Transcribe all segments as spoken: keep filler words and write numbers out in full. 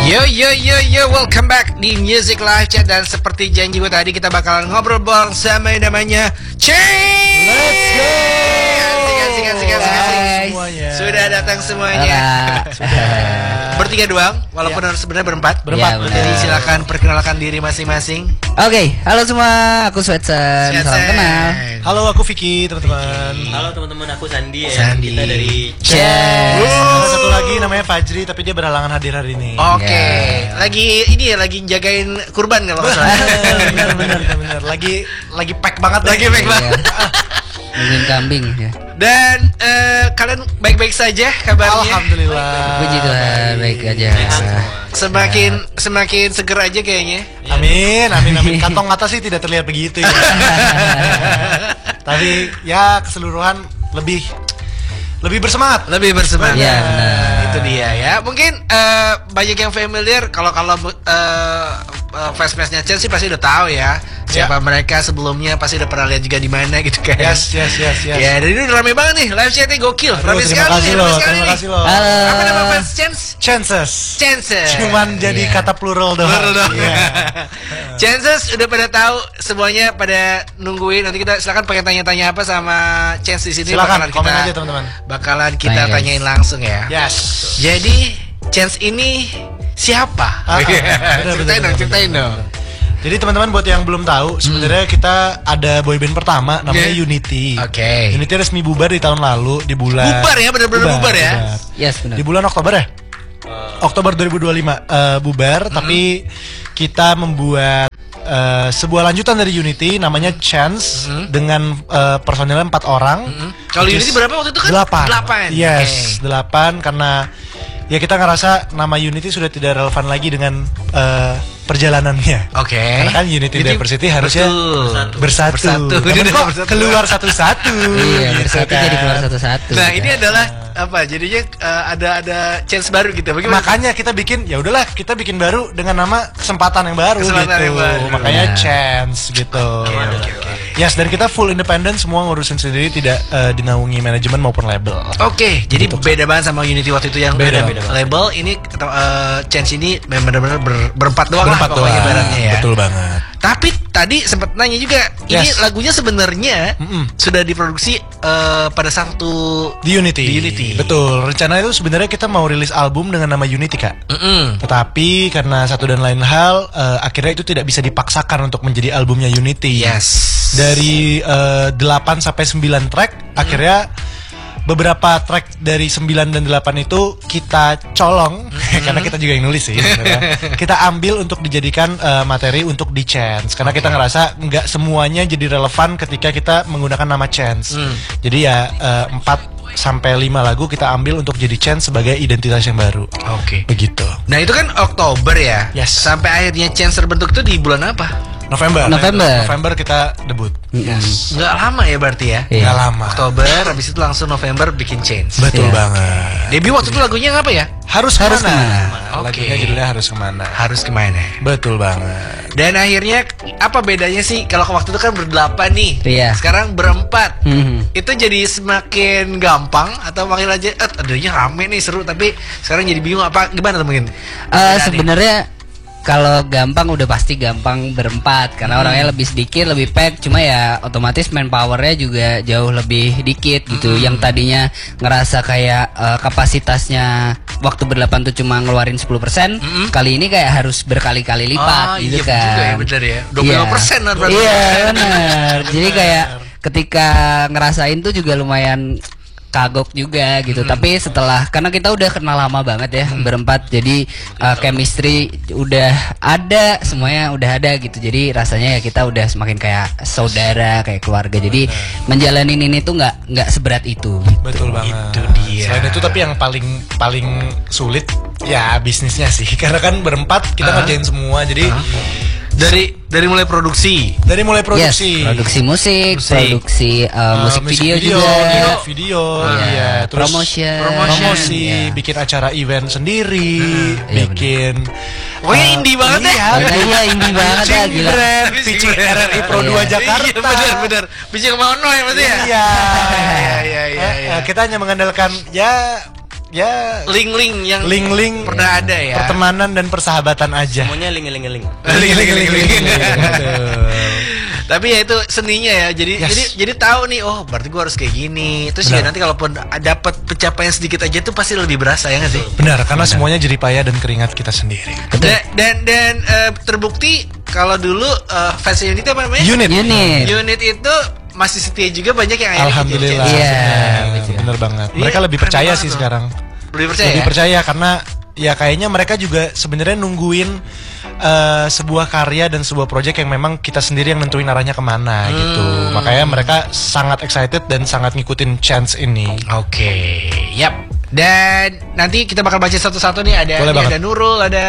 Yo yo yo yo, welcome back di Music Live Chat. Dan seperti janji gue tadi, kita bakalan ngobrol bareng sama yang namanya Chains. Let's go. Asik asik asik asik, asik. Semuanya. Sudah datang semuanya. Sudah. Bertiga doang, walaupun Ya. harus sebenarnya berempat. Berempat. Ya, Jadi silakan perkenalkan diri masing-masing. Oke, okay, halo semua, aku Sweatsen, salam kenal. Halo, aku Vicky, teman-teman. Halo teman-teman, aku Sandi ya. Sandi. Kita dari Yes. Ada satu lagi namanya Fajri, tapi dia berhalangan hadir hari ini. Oke, Ya. lagi ini ya, lagi jagain kurban kalau nggak salah. benar, benar, benar, benar. Lagi, lagi pack banget. Lagi pack banget. Mungkin kambing ya. Dan eh, kalian baik-baik saja kabarnya? Alhamdulillah. Puji Tuhan, baik aja. Semakin semakin seger aja kayaknya. Amin, amin, amin. Kantong atas sih tidak terlihat begitu ya. Tapi ya keseluruhan lebih lebih bersemangat. Lebih bersemangat. Iya, benar. Itu dia ya. Mungkin eh, banyak yang familiar kalau kalau uh, fans-fansnya Chen sih pasti udah tahu ya. Siapa Ya. mereka sebelumnya, pasti udah pernah lihat juga di mana gitu kan. Yes, yes, yes, yes. Ya, dan ini udah rame banget nih. Live chatnya gokil. Aduh, Rame terima sekali kasih nih, loh, rame sekali terima nih. kasih loh. Halo. Apa nama fans Chen? Chances. Chances. Cuman jadi Iya. kata plural doang. Plural doang. Iya. Chances udah pada tahu, semuanya pada nungguin. Nanti kita silakan pengen tanya-tanya apa sama Chance di sini. Silakan, bakalan komen kita, aja, teman-teman. Bakalan kita Tanya, guys. tanyain langsung ya. Yes. Jadi Chance ini siapa? Ah, ah, bener, ceritain bener, dong, bener, ceritain bener, dong. bener. Jadi teman-teman buat yang belum tahu, sebenarnya kita ada boyband pertama namanya Yeah. Unity. Oke. Unity resmi bubar di tahun lalu di bulan Bubar ya, bener-bener bubar ya? Yes, benar. Di bulan Oktober ya? Oktober dua ribu dua puluh lima eh, bubar, tapi kita membuat eh, sebuah lanjutan dari Unity namanya Chance dengan eh, personilnya empat orang. Kalau Which Unity is berapa waktu itu kan? Delapan. Delapan. Yes, delapan karena ya kita ngerasa nama Unity sudah tidak relevan lagi dengan eh, perjalanannya. Oke. Karena kan Unity Jadi, Diversity harusnya betul. bersatu. Bersatu. Namun Dia kok bersatu. keluar satu-satu. Iya, gitu bersatu kan. jadi keluar satu-satu. Nah, ini adalah apa? Jadinya eh, ada ada Chance baru gitu. Bagaimana? Makanya kita bikin, ya udahlah kita bikin baru dengan nama kesempatan yang baru Kesempatan gitu. yang baru. Makanya Nah. Chance gitu. oke, oke. Yes, dan kita full independent, semua ngurusin sendiri, tidak eh, dinaungi manajemen maupun label. Oke, jadi beda banget sama Unity waktu itu yang Beda, ada beda. label. Ini uh, Chance ini benar-benar ber, berempat doang Berempat lah pokoknya doang. ibaratnya ya. Betul banget. Tapi tadi sempat nanya juga, ini Yes. lagunya sebenarnya Mm-mm. sudah diproduksi uh, pada satu Di Unity. Di Unity. Betul. Rencana itu sebenarnya kita mau rilis album dengan nama Unity, Kak. Mm-mm. Tetapi karena satu dan lain hal, eh, akhirnya itu tidak bisa dipaksakan untuk menjadi albumnya Unity. Yes. Dari eh, delapan sampai sembilan track, akhirnya beberapa track dari sembilan dan delapan itu kita colong karena kita juga yang nulis sih sebenarnya. Kita ambil untuk dijadikan eh, materi untuk di Chance karena kita ngerasa nggak semuanya jadi relevan ketika kita menggunakan nama Chance. Hmm. Jadi ya eh, empat sampai lima lagu kita ambil untuk jadi Chance sebagai identitas yang baru. Oke. Begitu. Nah, itu kan Oktober ya. Yes. Sampai akhirnya Chance terbentuk itu di bulan apa? November. November. November kita debut. Yes. Nggak lama ya berarti ya. Iya. Nggak lama. Oktober, habis itu langsung November bikin Chance. Betul Iya. banget. Debut waktu itu lagunya apa ya? Harus Harus kemana? kemana. Lagunya Oke. judulnya harus kemana. Harus kemana? Betul banget. Dan akhirnya apa bedanya sih kalau waktu itu kan berdelapan nih, Iya. sekarang berempat. Hmm. Itu jadi semakin gampang atau makin aja, eh, adanya rame nih seru, tapi sekarang jadi bingung apa gimana tuh mungkin? Eh, Perbedaannya. sebenarnya kalau gampang udah pasti gampang berempat karena orangnya lebih sedikit, lebih pack, cuma ya otomatis manpowernya juga jauh lebih dikit gitu. Yang tadinya ngerasa kayak eh, kapasitasnya waktu berdelapan tuh cuma ngeluarin sepuluh persen, kali ini kayak harus berkali-kali lipat Ah, gitu iya kan. juga ya, bener ya. dua puluh lima persen lah berarti. Iya, benar. Jadi kayak ketika ngerasain tuh juga lumayan kagok juga gitu. Tapi setelah, karena kita udah kenal lama banget ya berempat, jadi uh, chemistry udah ada, semuanya udah ada gitu. Jadi rasanya ya kita udah semakin kayak saudara, kayak keluarga. Jadi menjalanin ini tuh nggak nggak seberat itu. Betul banget. Itu dia. Selain itu tapi yang paling paling sulit ya bisnisnya sih. Karena kan berempat kita Ah. ngerjain semua. Jadi Dari dari mulai produksi. dari mulai produksi, Yes, produksi musik, Musik. produksi uh, eh, musik music video, video, juga, video, video, Iya. iya, terus Promotion. promosi, Iya. bikin acara event sendiri, Iya, bikin Pokoknya eh, indie banget iya, deh. Makanya iya, indie banget dah, pitching gila. brand, pitching R R I Pro Iya. dua Jakarta. Iya benar benar. Bisa ke Maono ya maksudnya. Iya. Iya iya iya. Eh, iya. eh, kita hanya mengandalkan ya ya link-link yang link-link pernah ada ya. pertemanan dan persahabatan aja. Semuanya ling-ling-ling. Link-link. Betul. Tapi ya itu seninya ya. Jadi Yes. jadi jadi tahu nih, oh berarti gua harus kayak gini. Terus juga Benar. nanti kalaupun dapat pencapaian sedikit aja tuh pasti lebih berasa ya nggak sih? Benar, karena semuanya jerih payah dan keringat kita sendiri. Dan dan, dan eh, terbukti kalau dulu eh, fans unit itu apa namanya? Unit. Unit. Unit itu masih setia juga, banyak yang akhirnya Alhamdulillah. ke J J. Iya, benar, betul. bener banget. Iya, Mereka lebih keren percaya banget sih tuh. sekarang. Lebih percaya. Lebih ya? percaya karena ya kayaknya mereka juga sebenarnya nungguin eh, sebuah karya dan sebuah project yang memang kita sendiri yang nentuin arahnya kemana Hmm. gitu. Makanya mereka sangat excited dan sangat ngikutin chance ini. Oke, yap. Dan nanti kita bakal baca satu-satu nih. Ada Boleh ini banget. ada Nurul, ada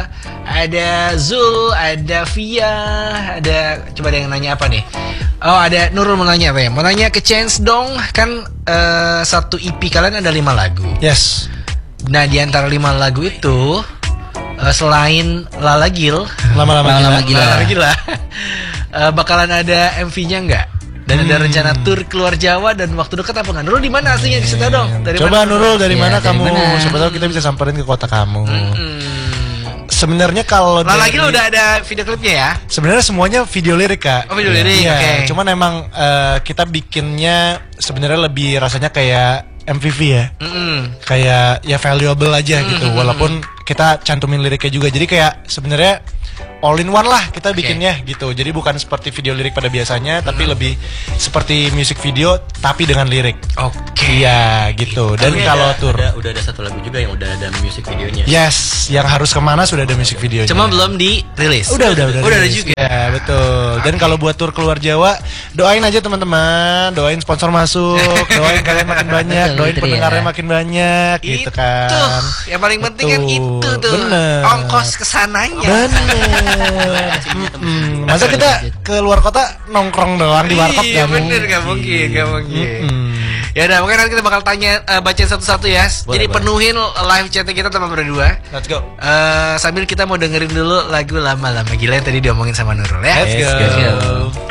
ada Zul, ada Via, ada coba ada yang nanya apa nih? Oh, ada Nurul mau nanya apa ya? Mau nanya ke Chance dong. Kan eh, satu E P kalian ada lima lagu. Yes. Nah, di antara lima lagu itu eh, selain Lala Gil, Lama-lama Lama-lama gila. gila. Lala Gila, eh, bakalan ada M V-nya nggak? Dan ada Hmm. rencana tur keluar Jawa dan waktu dekat apa nggak? Nurul di mana aslinya? Di situ dong. Dari Coba mana? Nurul dari Ya, mana dari kamu? mana? Siapa tahu kita bisa samperin ke kota kamu. Hmm. Sebenarnya kalau Lala dari- Gil udah ada video klipnya ya? Sebenarnya semuanya video lirik, Kak. Oh, video lirik, Iya, oke. cuman emang eh, kita bikinnya sebenarnya lebih rasanya kayak M V V ya. Mm-mm. Kayak ya valuable aja gitu. Walaupun kita cantumin liriknya juga. Jadi kayak sebenarnya all in one lah kita bikinnya gitu. Jadi bukan seperti video lirik pada biasanya, tapi lebih seperti music video tapi dengan lirik. Oke. Iya gitu. Dan Tapi kalau ada- tour, ada, udah ada satu lagu juga yang udah ada music videonya. yes, yang harus kemana sudah ada music videonya. Cuma belum dirilis. Udah, udah, udah. Udah ada rilis. juga. Ya, betul. Dan kalau buat tur keluar Jawa, doain aja teman-teman, doain sponsor masuk, doain kalian makin banyak, Betul, doain itu pendengarnya dia. makin banyak gitu Itu kan. yang paling penting kan Betul. itu tuh. Bener. Ongkos kesananya. Bener. Mm-mm. Masa kita ke luar kota nongkrong doang di warkop Iya gak bener, mungkin. gak mungkin, gak mungkin. Mm-mm. Ya udah, mungkin nanti kita bakal tanya, eh, bacain satu-satu ya. Jadi boleh. penuhin live chat kita teman berdua. Let's go. Eh, sambil kita mau dengerin dulu lagu lama-lama gila yang tadi diomongin sama Nurul ya. Let's Let's go. go.